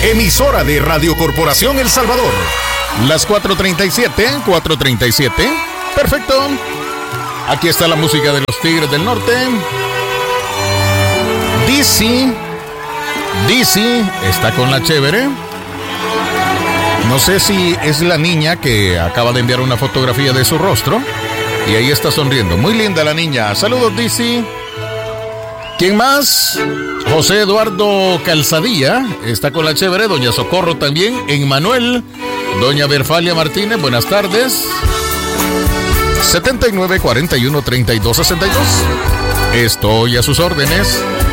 emisora de Radio Corporación El Salvador. Las 4:37. Perfecto. Aquí está la música de los Tigres del Norte. Dizzy está con la chévere. No sé si es la niña que acaba de enviar una fotografía de su rostro. Y ahí está sonriendo. Muy linda la niña. Saludos, Dizzy. ¿Quién más? José Eduardo Calzadilla está con la chévere. Doña Socorro también. Emmanuel. Doña Berfalia Martínez, buenas tardes. 79 41 32 62. Estoy a sus órdenes.